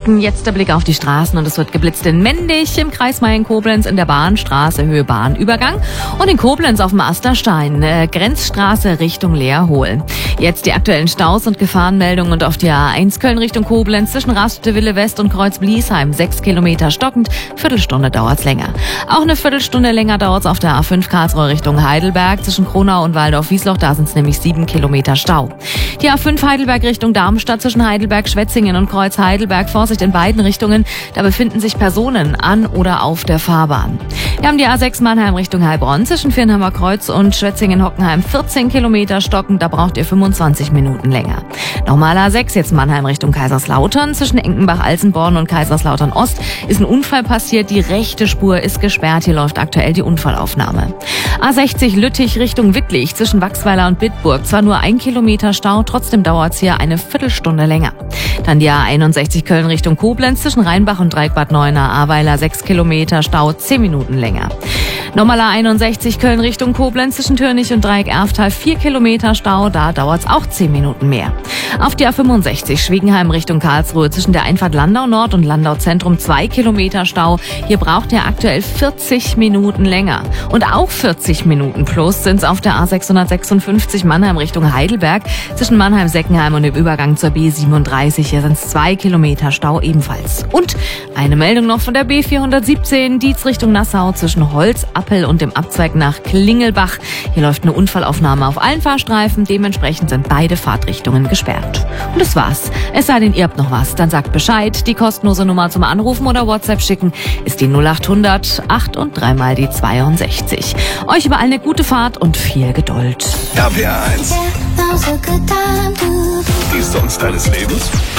Nachrichten. Jetzt der Blick auf die Straßen und es wird geblitzt in Mendig, im Kreis Mayen-Koblenz, in der Bahnstraße Höhe Bahnübergang und in Koblenz auf dem Asterstein, Grenzstraße Richtung Leerhohl. Jetzt die aktuellen Staus und Gefahrenmeldungen und auf der A1 Köln Richtung Koblenz zwischen Raststätte West und Kreuz Bliesheim 6 Kilometer stockend, Viertelstunde dauert's länger. Auch eine Viertelstunde länger dauert's auf der A5 Karlsruhe Richtung Heidelberg zwischen Kronau und Waldorf-Wiesloch, da sind's nämlich 7 Kilometer Stau. Die A5 Heidelberg Richtung Darmstadt zwischen Heidelberg, Schwetzingen und Kreuz Heidelberg, Vorsicht in beiden Richtungen, da befinden sich Personen an oder auf der Fahrbahn. Wir haben die A6 Mannheim Richtung Heilbronn zwischen Viernheimer Kreuz und Schwetzingen-Hockenheim 14 Kilometer stockend, da braucht ihr 25 Minuten länger. Nochmal A6 jetzt Mannheim Richtung Kaiserslautern zwischen Enkenbach-Alsenborn und Kaiserslautern Ost ist ein Unfall passiert, die rechte Spur ist gesperrt, hier läuft aktuell die Unfallaufnahme. A60 Lüttich Richtung Wittlich zwischen Wachsweiler und Bitburg, zwar nur 1 Kilometer Stau, trotzdem dauert's hier eine Viertelstunde länger. Dann die A61 Köln Richtung Koblenz zwischen Rheinbach und Dreieckbad Neuenahr-Ahrweiler 6 Kilometer Stau, 10 Minuten länger. Nochmal A61 Köln Richtung Koblenz zwischen Türnich und Dreieck-Erftal 4 Kilometer Stau, da dauert's auch 10 Minuten mehr. Auf die A65 Schwiegenheim Richtung Karlsruhe zwischen der Einfahrt Landau Nord und Landau Zentrum 2 Kilometer Stau. Hier braucht ihr aktuell 40 Minuten länger. Und auch 40 Minuten plus sind's auf der A656 Mannheim Richtung Heidelberg zwischen Mannheim-Seckenheim und dem Übergang zur B37. Hier sind's 2 Kilometer Stau ebenfalls. Und eine Meldung noch von der B417 Dietz Richtung Nassau zwischen Holzappel und dem Abzweig nach Klingelbach. Hier läuft eine Unfallaufnahme auf allen Fahrstreifen. Dementsprechend sind beide Fahrtrichtungen gesperrt. Und das war's. Es sei denn, ihr habt noch was, dann sagt Bescheid. Die kostenlose Nummer zum Anrufen oder WhatsApp schicken ist die 0800 8 und 3 mal die 62. Euch überall eine gute Fahrt und viel Geduld. RPR 1. Die Songs deines Lebens.